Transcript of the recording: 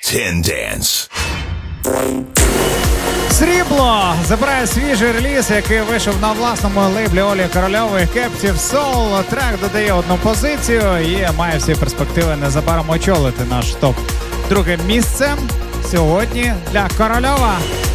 10 Dance. Срібло забирає свіжий реліз, який вийшов на власному лейблі Олі Корольової Captive Soul. Трек додає одну позицію і має всі перспективи незабаром очолити наш топ. Друге місце сьогодні для Корольова.